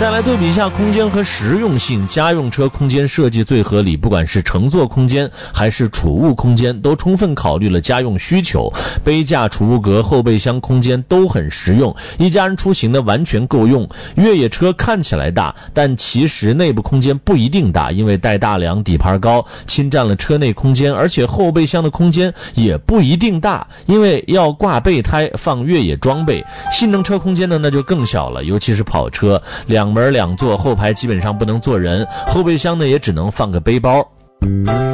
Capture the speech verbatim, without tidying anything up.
再来对比一下空间和实用性，家用车空间设计最合理，不管是乘坐空间还是储物空间都充分考虑了家用需求，杯架、储物格、后备箱空间都很实用，一家人出行呢完全够用。越野车看起来大，但其实内部空间不一定大，因为带大梁、底盘高，侵占了车内空间，而且后备箱的空间也不一定大，因为要挂备胎放越野装备。性能车空间呢那就更小了，尤其是跑车，两门两座，后排基本上不能坐人，后备箱呢也只能放个背包。